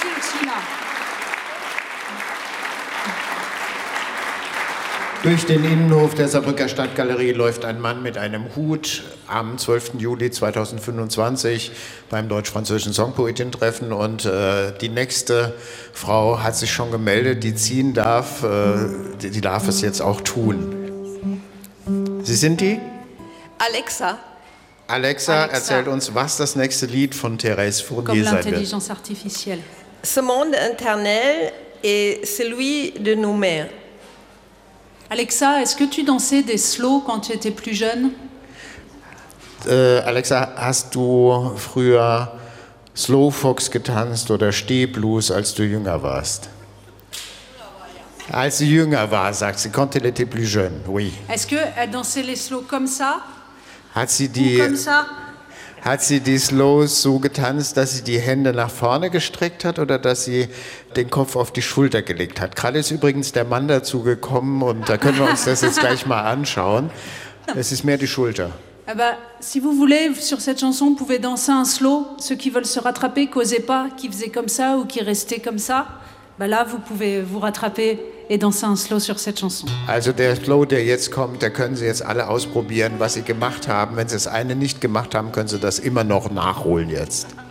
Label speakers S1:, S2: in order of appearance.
S1: celui-là.
S2: Durch den Innenhof der Saarbrücker Stadtgalerie läuft ein Mann mit einem Hut am 12. Juli 2025 beim Deutsch-Französischen Songpoetentreffen. Und die nächste Frau hat sich schon gemeldet, die ziehen darf. Die darf es jetzt auch tun. Sie sind die?
S3: Alexa.
S2: Alexa erzählt uns, was das nächste Lied von Thérèse Fournier sein wird.
S3: Ce monde éternel est celui de nos mères.
S1: Alexa, est-ce que tu dansais des slow quand tu étais plus jeune?
S2: Alexa, hast du früher Slowfox getanzt oder Stehblues, als du jünger warst? Als sie jünger war, sagt sie, quand elle était plus jeune, oui.
S1: Est-ce qu'elle dansait les slow comme ça?
S2: Hat sie
S1: Comme ça?
S2: Hat sie die Slows so getanzt, dass sie die Hände nach vorne gestreckt hat oder dass sie den Kopf auf die Schulter gelegt hat? Gerade ist übrigens der Mann dazu gekommen und da können wir uns das jetzt gleich mal anschauen. Es ist mehr die Schulter.
S1: Ah bah, si vous voulez, sur cette chanson, vous pouvez danser un slow. Ceux qui veulent se rattraper, qui n'osaient pas, qui faisaient comme ça ou qui restaient comme ça, bah là, vous pouvez vous rattraper et danser un slow sur cette chanson.
S2: Also der Slow, der jetzt kommt, da können Sie jetzt alle ausprobieren, was Sie gemacht haben. Wenn Sie das eine nicht gemacht haben, können Sie das immer noch nachholen jetzt.